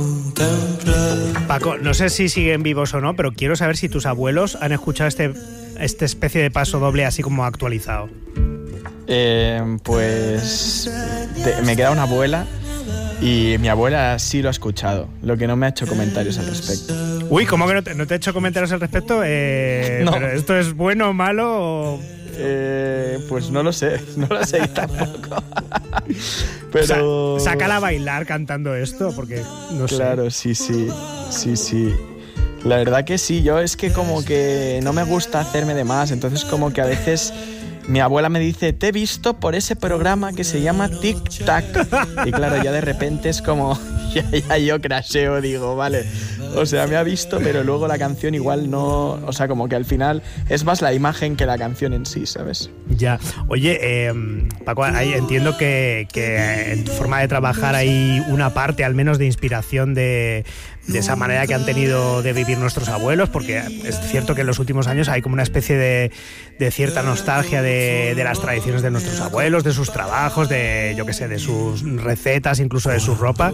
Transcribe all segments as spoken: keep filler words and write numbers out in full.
Paco, no sé si siguen vivos o no, pero quiero saber si tus abuelos han escuchado este, esta especie de paso doble así como actualizado. Eh, pues te, me queda una abuela y mi abuela sí lo ha escuchado, lo que no me ha hecho comentarios al respecto. Uy, ¿cómo que no te, no te he hecho comentarios al respecto? Eh, no. ¿Pero esto es bueno o malo? O... Eh, pues no lo sé, no lo sé tampoco. Pero... Sa- sácala a bailar cantando esto, porque no sé. Claro, sí, sí, sí, sí. La verdad que sí, yo es que como que no me gusta hacerme de más, entonces como que a veces mi abuela me dice, te he visto por ese programa que se llama Tic Tac. Y claro, ya de repente es como, ya, ya yo crasheo, digo, vale. O sea, me ha visto, pero luego la canción igual no... O sea, como que al final es más la imagen que la canción en sí, ¿sabes? Ya. Oye, eh, Paco, ahí entiendo que, que en tu forma de trabajar hay una parte al menos de inspiración de, de esa manera que han tenido de vivir nuestros abuelos, porque es cierto que en los últimos años hay como una especie de, de cierta nostalgia de, de las tradiciones de nuestros abuelos, de sus trabajos, de, yo qué sé, de sus recetas, incluso de su ropa.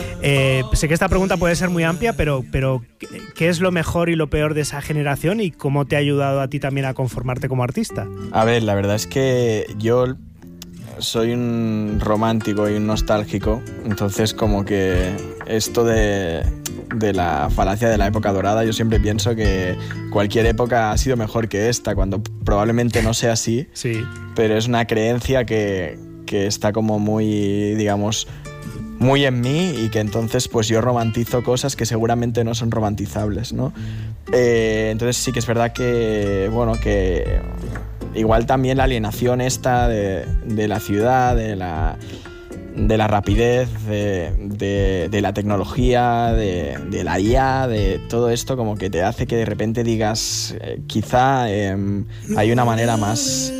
Eh, sé que esta pregunta puede ser muy amplia, pero pero ¿qué es lo mejor y lo peor de esa generación y cómo te ha ayudado a ti también a conformarte como artista? A ver, la verdad es que yo soy un romántico y un nostálgico, entonces como que esto de, de la falacia de la época dorada, yo siempre pienso que cualquier época ha sido mejor que esta, cuando probablemente no sea así, sí. Pero es una creencia que, que está como muy, digamos... muy en mí y que entonces pues yo romantizo cosas que seguramente no son romantizables, ¿no? Eh, entonces sí que es verdad que, bueno, que igual también la alienación esta de, de la ciudad, de la, de la rapidez, de, de, de la tecnología, de, de la I A, de todo esto como que te hace que de repente digas eh, quizá eh, hay una manera más,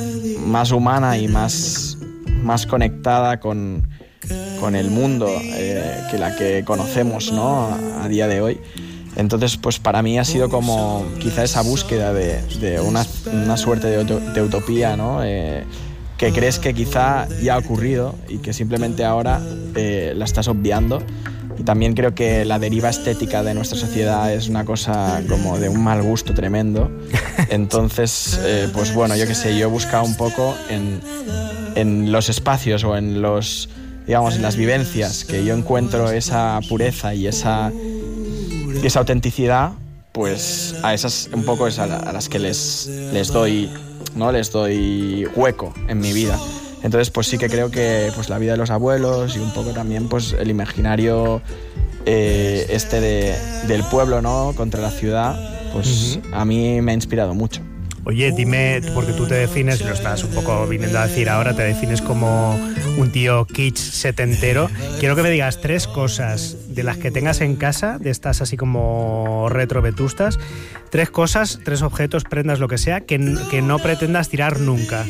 más humana y más, más conectada con... con el mundo eh, que la que conocemos, ¿no? a, a día de hoy. Entonces, pues para mí ha sido como quizá esa búsqueda de, de una, una suerte de, de utopía, ¿no? Eh, que crees que quizá ya ha ocurrido y que simplemente ahora eh, la estás obviando. Y también creo que la deriva estética de nuestra sociedad es una cosa como de un mal gusto tremendo. Entonces, eh, pues bueno, yo qué sé, yo he buscado un poco en, en los espacios o en los... digamos, en las vivencias, que yo encuentro esa pureza y esa, y esa autenticidad, pues a esas un poco es a, la, a las que les, les doy, ¿no? Les doy hueco en mi vida. Entonces, pues sí que creo que pues la vida de los abuelos y un poco también pues el imaginario eh, este de, del pueblo, ¿no? Contra la ciudad, pues uh-huh. A mí me ha inspirado mucho. Oye, dime, porque tú te defines, y lo estás un poco viniendo a decir ahora, te defines como un tío kitsch setentero. Quiero que me digas tres cosas de las que tengas en casa, de estas así como retro vetustas, tres cosas, tres objetos, prendas, lo que sea, que, que no pretendas tirar nunca.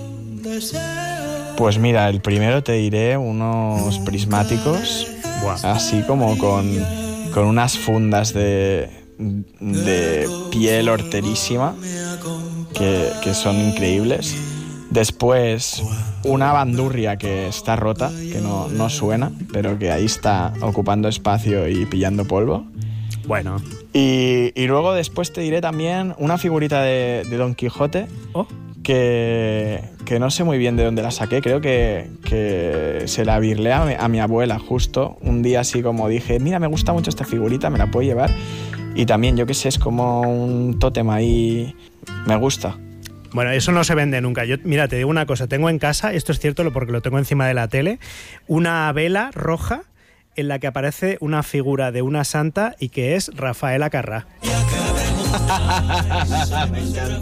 Pues mira, el primero te diré unos prismáticos, Buah. así como con, con unas fundas de... de piel horterísima que, que son increíbles. Después una bandurria que está rota, que no, no suena, pero que ahí está ocupando espacio y pillando polvo. Bueno. Y, y luego después te diré también una figurita de, de Don Quijote. Oh. Que, que no sé muy bien de dónde la saqué, creo que, que se la virlé a mi, a mi abuela justo un día, así como dije, mira, me gusta mucho esta figurita, me la puedo llevar. Y también, yo qué sé, es como un tótem ahí, me gusta. Bueno, eso no se vende nunca. Yo, mira, te digo una cosa, tengo en casa, esto es cierto porque lo tengo encima de la tele, una vela roja en la que aparece una figura de una santa y que es Rafaela Carrà.